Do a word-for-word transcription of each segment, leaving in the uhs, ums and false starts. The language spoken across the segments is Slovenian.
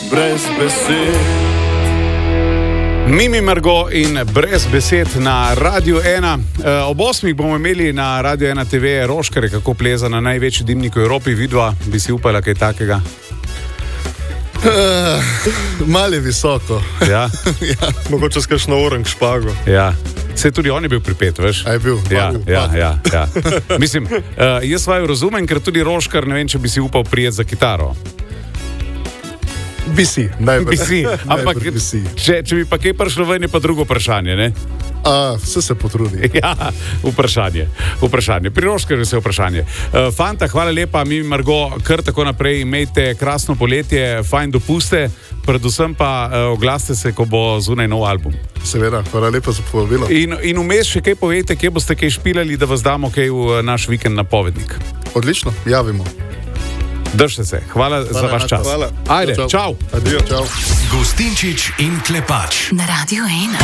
brez besed. Mimi Margo in brez besed na Radio ena. Ob osmih bomo imeli na Radio ena te ve Roškare, kako pleza na največji dimnik v Evropi. Vidva, bi si upala kaj takega? Uh, Malo je visoko. Ja. Ja. Mogoče s kakšno orang špago. Ja. Se tudi on je bil pripet, veš? A je bil? Ja, Padil, ja, padil. ja, ja. Mislim, uh, jaz vaju razumem, ker tudi Roškar, ne vem, če bi si upal prijeti za kitaro. Bi si, najbolj. Bi si, ampak bi si. Če, če bi pa kaj prišlo ven, je pa drugo vprašanje, ne? A, vse se potrudi. Ja, vprašanje, vprašanje. Pri Roškarju se vprašanje. Uh, fanta, hvala lepa, Mimi Margo, kar tako naprej, imejte krasno poletje, fajn dopuste, predvsem pa uh, oglasite se, ko bo zunaj nov album. Seveda, hvala lepa za povabilo. In, in vmes še kaj povejte, kje boste kaj špilali, da vas damo kaj v naš vikend napovednik. Odlično, javimo. Držite se, hvala, hvala za vaš čas. Hvala. Ajde, čau. čau. Adijo, čau. Gostinčič in Klepač. Na Radio ena.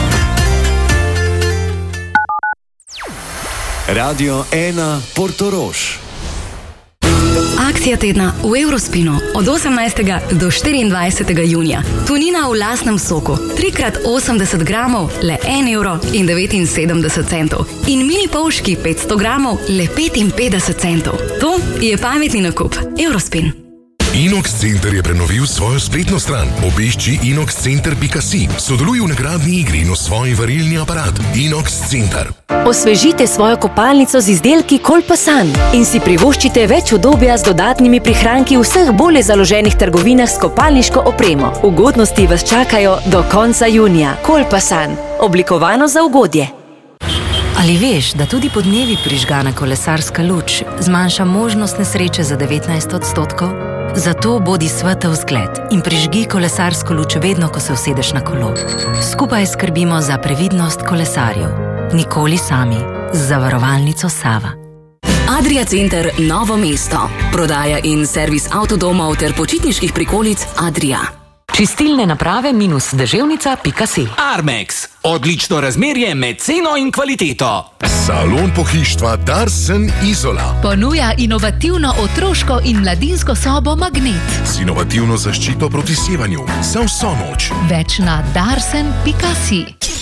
Radio ena Portorož. Akcija tedna v Eurospinu od osemnajstega do štiriindvajsetega junija. Tunina v lastnem soku, tri krat osemdeset gramov, le en evro in devetinsedemdeset centov. In mini polški petsto gramov, le petinpetdeset centov. To je pametni nakup. Eurospin. Inox Center je prenovil svojo spletno stran. Obišči inox center pika si. Sodeluj v nagradni igri in osvoji varilni aparat. Inox Center. Osvežite svojo kopalnico z izdelki Kolpasan in si privoščite več udobja z dodatnimi prihranki v vseh bolje založenih trgovinah s kopalniško opremo. Ugodnosti vas čakajo do konca junija. Kolpasan. Oblikovano za ugodje. Ali veš, da tudi podnevi prižgana kolesarska luč zmanjša možnost nesreče za devetnajst odstotkov? Zato bodi svetel zgled in prižgi kolesarsko luč vedno, ko se usedeš na kolo. Skupaj skrbimo za previdnost kolesarjev. Nikoli sami. Z zavarovalnico Sava. Adria Center Novo mesto. Prodaja in servis avtodomov ter počitniških prikolic Adria. Čistilne naprave minus deževnica pika si. Armex. Odlično razmerje med ceno in kvaliteto. Salon pohištva Darsen Izola. Ponuja inovativno otroško in mladinsko sobo Magnet. Z inovativno zaščito proti sevanju. Za vso noč. Več na darsen pika si.